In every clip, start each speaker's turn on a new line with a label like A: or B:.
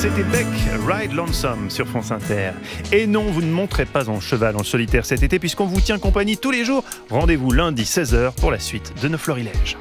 A: C'était Beck, Ride Lonesome sur France Inter. Et non, vous ne monterez pas en cheval en solitaire cet été puisqu'on vous tient compagnie tous les jours. Rendez-vous lundi 16h pour la suite de nos florilèges.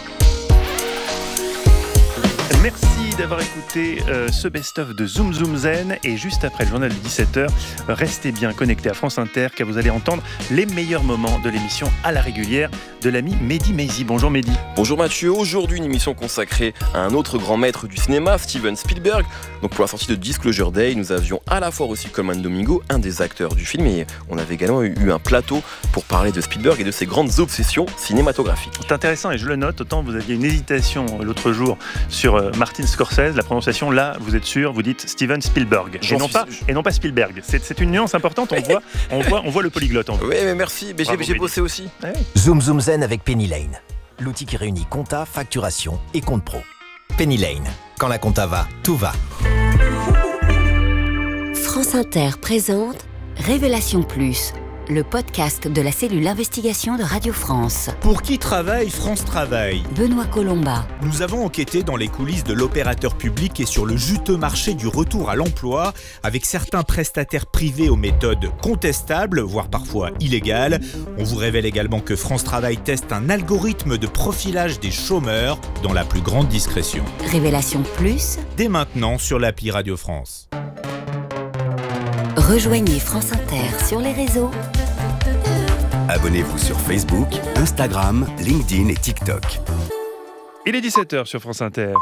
A: Merci d'avoir écouté ce best-of de Zoom Zoom Zen. Et juste après le journal de 17h, restez bien connectés à France Inter car vous allez entendre les meilleurs moments de l'émission à la régulière de l'ami Mehdi Maizi. Bonjour Mehdi.
B: Bonjour Mathieu, aujourd'hui une émission consacrée à un autre grand maître du cinéma, Steven Spielberg. Donc pour la sortie de Disclosure Day, nous avions à la fois reçu Colman Domingo, un des acteurs du film, et on avait également eu un plateau pour parler de Spielberg et de ses grandes obsessions cinématographiques.
A: C'est intéressant et je le note, autant vous aviez une hésitation l'autre jour sur Martin Scorsese, la prononciation là, vous êtes sûr, vous dites Steven Spielberg et non pas Spielberg. C'est une nuance importante, on voit le polyglotte en vous.
B: Oui, mais merci, mais j'ai bossé aussi.
A: Ouais.
C: Zoom Zoom Zen avec Penny Lane, l'outil qui réunit compta, facturation et compte pro. Penny Lane, quand la compta va, tout va.
D: France Inter présente Révélation Plus, le podcast de la cellule investigation de Radio France.
E: Pour qui travaille France Travail ?
D: Benoît Colomba.
E: Nous avons enquêté dans les coulisses de l'opérateur public et sur le juteux marché du retour à l'emploi, avec certains prestataires privés aux méthodes contestables, voire parfois illégales. On vous révèle également que France Travail teste un algorithme de profilage des chômeurs dans la plus grande discrétion.
D: Révélation Plus,
E: Dès maintenant sur l'appli Radio France.
D: rejoignez France Inter sur les réseaux.
F: Abonnez-vous sur Facebook, Instagram, LinkedIn et TikTok.
A: Il est 17h sur France Inter.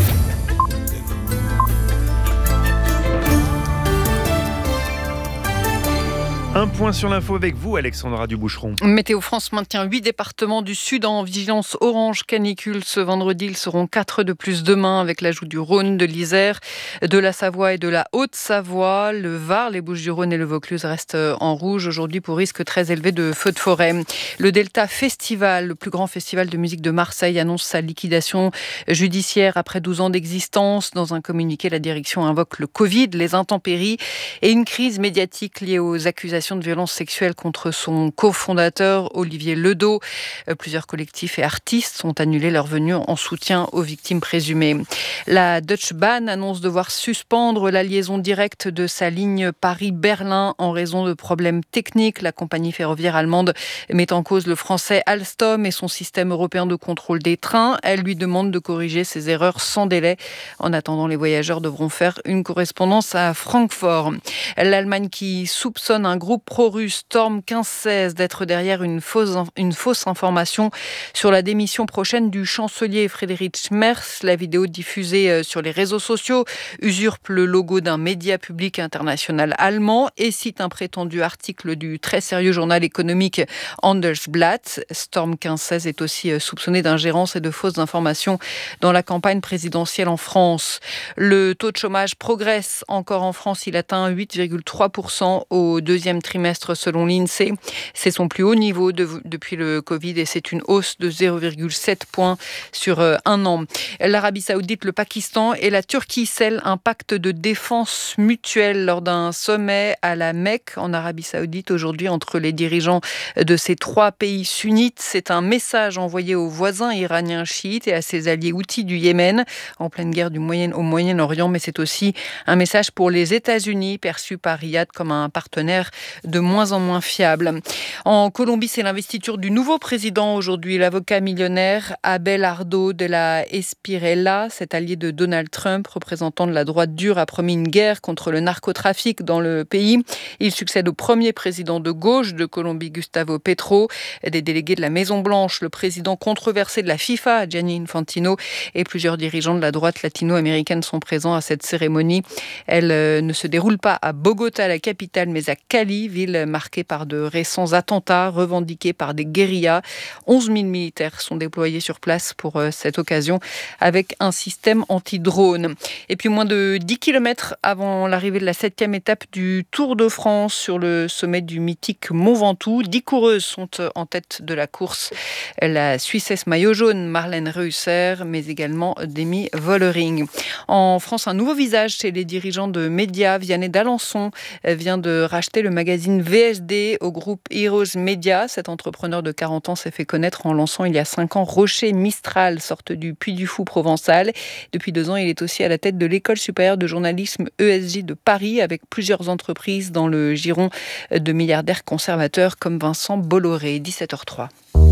A: Un point sur l'info avec vous, Alexandra Duboucheron.
G: Météo France maintient 8 départements du Sud en vigilance orange canicule. Ce vendredi, ils seront 4 de plus demain avec l'ajout du Rhône, de l'Isère, de la Savoie et de la Haute-Savoie. Le Var, les Bouches-du-Rhône et le Vaucluse restent en rouge aujourd'hui pour risque très élevé de feux de forêt. Le Delta Festival, le plus grand festival de musique de Marseille, annonce sa liquidation judiciaire après 12 ans d'existence. Dans un communiqué, la direction invoque le Covid, les intempéries et une crise médiatique liée aux accusations de violences sexuelles contre son cofondateur Olivier Ledo. Plusieurs collectifs et artistes ont annulé leur venue en soutien aux victimes présumées. La Deutsche Bahn annonce devoir suspendre la liaison directe de sa ligne Paris-Berlin en raison de problèmes techniques. La compagnie ferroviaire allemande met en cause le français Alstom et son système européen de contrôle des trains. Elle lui demande de corriger ses erreurs sans délai. En attendant, les voyageurs devront faire une correspondance à Francfort. L'Allemagne qui soupçonne un groupe pro-russe Storm 1516 d'être derrière une fausse information sur la démission prochaine du chancelier Friedrich Merz. La vidéo diffusée sur les réseaux sociaux usurpe le logo d'un média public international allemand et cite un prétendu article du très sérieux journal économique Handelsblatt. Storm 1516 est aussi soupçonné d'ingérence et de fausses informations dans la campagne présidentielle en France. Le taux de chômage progresse encore en France. Il atteint 8,3% au deuxième trimestre selon l'INSEE. C'est son plus haut niveau depuis le Covid et c'est une hausse de 0,7 points sur un an. L'Arabie Saoudite, le Pakistan et la Turquie scellent un pacte de défense mutuelle lors d'un sommet à la Mecque en Arabie Saoudite aujourd'hui entre les dirigeants de ces trois pays sunnites. C'est un message envoyé aux voisins iraniens chiites et à ses alliés houthis du Yémen en pleine guerre au Moyen-Orient, mais c'est aussi un message pour les États-Unis perçus par Riyad comme un partenaire de moins en moins fiable. En Colombie, c'est l'investiture du nouveau président aujourd'hui. L'avocat millionnaire Abelardo de la Espirela, cet allié de Donald Trump, représentant de la droite dure, a promis une guerre contre le narcotrafic dans le pays. Il succède au premier président de gauche de Colombie, Gustavo Petro. Des délégués de la Maison-Blanche, le président controversé de la FIFA, Gianni Infantino, et plusieurs dirigeants de la droite latino-américaine sont présents à cette cérémonie. Elle ne se déroule pas à Bogota, la capitale, mais à Cali, ville marquée par de récents attentats revendiqués par des guérillas. 11 000 militaires sont déployés sur place pour cette occasion avec un système anti-drone. Et puis moins de 10 km avant l'arrivée de la 7e étape du Tour de France sur le sommet du mythique Mont Ventoux, 10 coureuses sont en tête de la course. La Suissesse maillot jaune Marlène Reusser, mais également Demi Vollering. En France, un nouveau visage chez les dirigeants de médias. Vianney d'Alençon vient de racheter le magazine magazine VSD au groupe Heroes Media. Cet entrepreneur de 40 ans s'est fait connaître en lançant il y a 5 ans Rocher Mistral, sorte du Puy du Fou provençal. Depuis 2 ans, il est aussi à la tête de l'École supérieure de journalisme ESJ de Paris, avec plusieurs entreprises dans le giron de milliardaires conservateurs comme Vincent Bolloré. 17h03.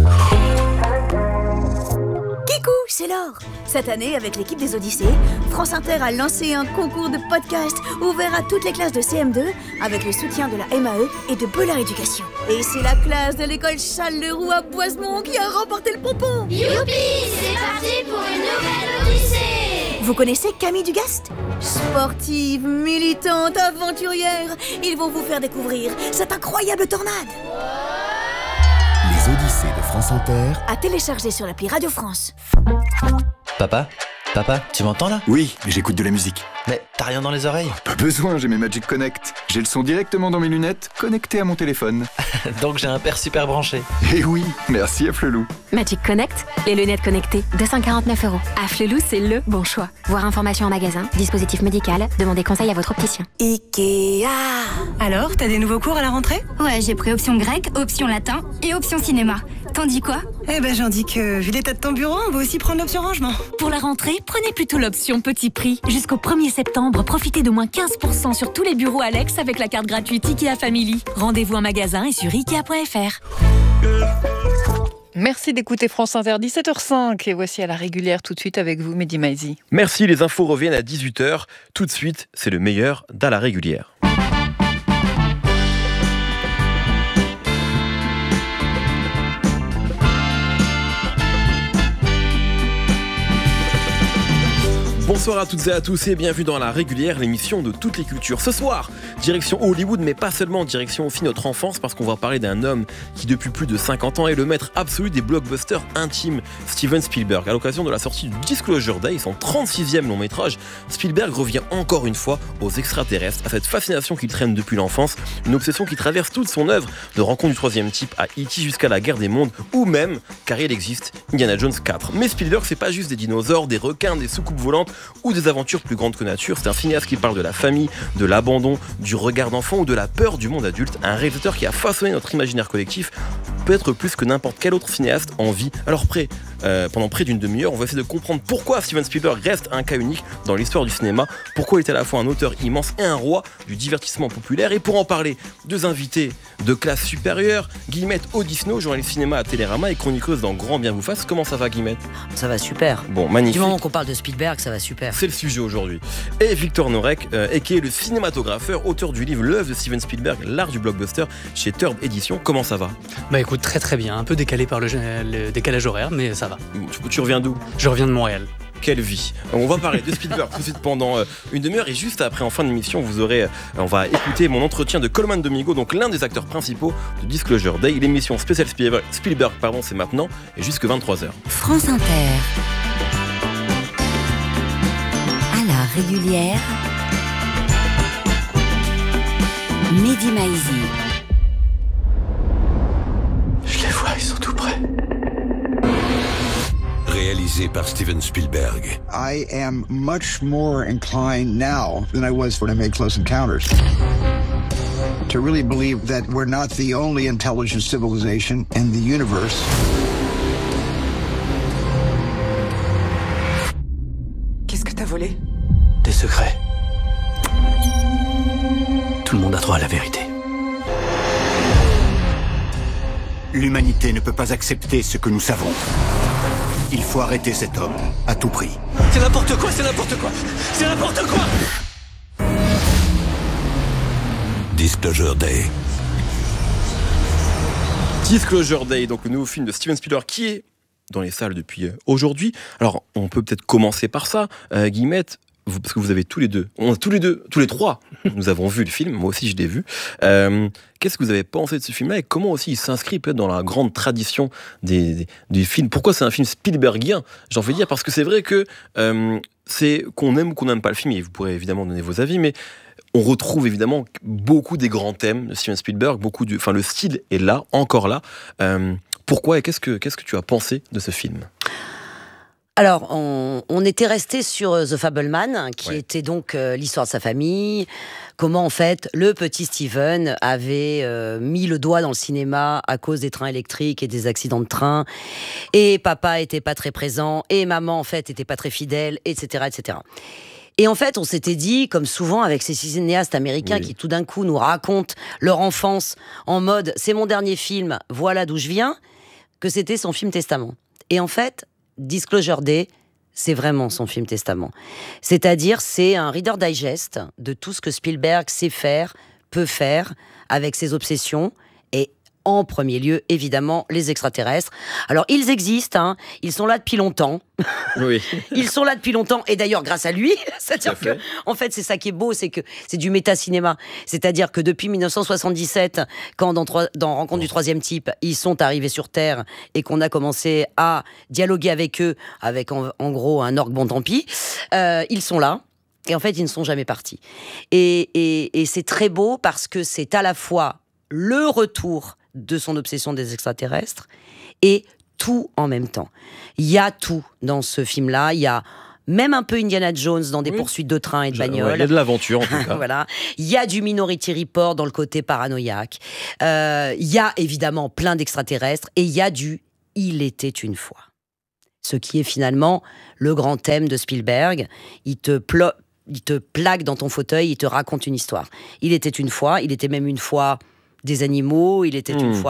H: Kikou, c'est Laure. Cette année, avec l'équipe des Odyssées, France Inter a lancé un concours de podcast ouvert à toutes les classes de CM2 avec le soutien de la MAE et de Bollard Éducation. Et c'est la classe de l'école Charles-Leroux à Boisemont qui a remporté le pompon.
I: Youpi, c'est parti pour une nouvelle Odyssée.
H: Vous connaissez Camille Dugast ? Sportive, militante, aventurière, ils vont vous faire découvrir cette incroyable tornade.
F: Les Odyssées de France Inter.
H: À télécharger sur l'appli Radio France.
J: Papa, tu m'entends là ?
K: Oui, mais j'écoute de la musique.
J: Mais t'as rien dans les oreilles ?
K: Pas besoin, j'ai mes Magic Connect. J'ai le son directement dans mes lunettes, connecté à mon téléphone.
J: Donc j'ai un père super branché.
K: Eh oui, merci à Flelou.
L: Magic Connect, les lunettes connectées, 249 €. À Flelou, c'est le bon choix. Voir information en magasin, dispositif médical, demandez conseil à votre opticien.
H: Ikea.
M: Alors, t'as des nouveaux cours à la rentrée ?
N: Ouais, j'ai pris option grec, option latin et option cinéma. T'en dis quoi ?
M: Eh ben j'en dis que, vu l'état de ton bureau, on va aussi prendre l'option rangement.
O: Pour la rentrée, prenez plutôt l'option petit prix. Jusqu'au 1er septembre, profitez de moins 15% sur tous les bureaux Alex avec la carte gratuite Ikea Family. Rendez-vous en magasin et sur Ikea.fr.
G: Merci d'écouter France Inter, 17h05. Et voici à la régulière tout de suite avec vous, Mehdi Maizi.
B: Merci, les infos reviennent à 18h. Tout de suite, c'est le meilleur d'à la régulière. Bonsoir à toutes et à tous et bienvenue dans La Régulière, l'émission de toutes les cultures. Ce soir, direction Hollywood, mais pas seulement, direction aussi notre enfance, parce qu'on va parler d'un homme qui depuis plus de 50 ans est le maître absolu des blockbusters intimes, Steven Spielberg. À l'occasion de la sortie du Disclosure Day, son 36e long métrage, Spielberg revient encore une fois aux extraterrestres, à cette fascination qu'il traîne depuis l'enfance, une obsession qui traverse toute son œuvre, de Rencontre du troisième type à E.T. jusqu'à La Guerre des Mondes, ou même, car il existe, Indiana Jones 4. Mais Spielberg, c'est pas juste des dinosaures, des requins, des soucoupes volantes, ou des aventures plus grandes que nature. C'est un cinéaste qui parle de la famille, de l'abandon, du regard d'enfant ou de la peur du monde adulte. Un réalisateur qui a façonné notre imaginaire collectif, peut-être plus que n'importe quel autre cinéaste en vie. Alors pendant près d'une demi-heure, on va essayer de comprendre pourquoi Steven Spielberg reste un cas unique dans l'histoire du cinéma, pourquoi il est à la fois un auteur immense et un roi du divertissement populaire. Et pour en parler, deux invités de classe supérieure, Guillemette Audisno, journaliste cinéma à Télérama et chroniqueuse dans Grand Bien vous fasse. Comment ça va, Guillemette ?
P: Ça va super.
B: Bon, magnifique.
P: Du moment qu'on parle de Spielberg, ça va super.
B: C'est le sujet aujourd'hui. Et Victor Norek, qui est le cinématographeur, auteur du livre L'œuvre de Steven Spielberg, l'art du blockbuster, chez Turb Édition. Comment ça va ?
Q: Bah écoute, très bien. Un peu décalé par le décalage horaire, mais ça va.
B: Tu reviens d'où ?
Q: Je reviens de Montréal.
B: Quelle vie. On va parler de Spielberg tout de suite pendant une demi-heure et juste après, en fin d'émission, on va écouter mon entretien de Colman Domingo, donc l'un des acteurs principaux de Disclosure Day. L'émission spéciale Spielberg, c'est maintenant et jusque 23h.
D: France Inter. À la régulière, Mehdi Maizi.
R: Je les vois, ils sont tout près. Réalisé par Steven Spielberg.
S: I am much more inclined now than I was when I made Close Encounters to really believe that we're not the only intelligent civilization in the universe.
M: Qu'est-ce que t'as volé ?
R: Des secrets. Tout le monde a droit à la vérité.
T: L'humanité ne peut pas accepter ce que nous savons. Il faut arrêter cet homme, à tout prix.
R: C'est n'importe quoi, c'est n'importe quoi. C'est n'importe quoi. Disclosure Day.
B: Disclosure Day, donc le nouveau film de Steven Spielberg qui est dans les salles depuis aujourd'hui. Alors, on peut peut-être commencer par ça, Guillemette, parce que vous avez tous les trois, nous avons vu le film, moi aussi je l'ai vu. Qu'est-ce que vous avez pensé de ce film-là et comment aussi il s'inscrit peut-être dans la grande tradition du film ? Pourquoi c'est un film Spielbergien ? J'en veux dire parce que c'est vrai que c'est qu'on aime ou qu'on n'aime pas le film, et vous pourrez évidemment donner vos avis, mais on retrouve évidemment beaucoup des grands thèmes de Steven Spielberg, le style est là, encore là. Pourquoi et qu'est-ce que tu as pensé de ce film ?
P: Alors, on était resté sur The Fableman, qui était donc l'histoire de sa famille, comment en fait le petit Steven avait mis le doigt dans le cinéma à cause des trains électriques et des accidents de train, et papa était pas très présent, et maman en fait était pas très fidèle, etc., etc. Et en fait, on s'était dit, comme souvent avec ces cinéastes américains qui tout d'un coup nous racontent leur enfance en mode « c'est mon dernier film, voilà d'où je viens », que c'était son film testament. Et en fait, Disclosure Day, c'est vraiment son film testament. C'est-à-dire, c'est un Reader Digest de tout ce que Spielberg sait faire, peut faire, avec ses obsessions, et en premier lieu, évidemment, les extraterrestres. Alors, ils existent, ils sont là depuis longtemps.
B: Oui.
P: Ils sont là depuis longtemps, et d'ailleurs, grâce à lui, c'est-à-dire que, en fait, c'est ça qui est beau, c'est que c'est du méta-cinéma. C'est-à-dire que depuis 1977, quand dans Rencontre du troisième type, ils sont arrivés sur Terre, et qu'on a commencé à dialoguer avec eux, avec en gros un orgue bon tant pis, ils sont là. Et en fait, ils ne sont jamais partis. Et c'est très beau parce que c'est à la fois le retour de son obsession des extraterrestres et tout en même temps. Il y a tout dans ce film-là. Il y a même un peu Indiana Jones dans des poursuites de train et de bagnoles.
B: Il y a de l'aventure en tout cas.
P: Voilà. Il y a du Minority Report dans le côté paranoïaque. Il y a évidemment plein d'extraterrestres et il y a du « Il était une fois ». Ce qui est finalement le grand thème de Spielberg. Il te plaque dans ton fauteuil, il te raconte une histoire. Il était une fois, il était même une fois des animaux, il était une fois